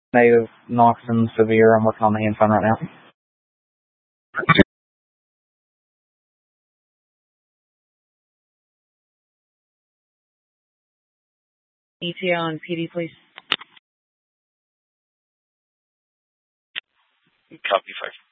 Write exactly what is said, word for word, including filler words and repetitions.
Negative, Knox and severe. I'm working on the hand phone right now. E T L and P D, please. Copy five.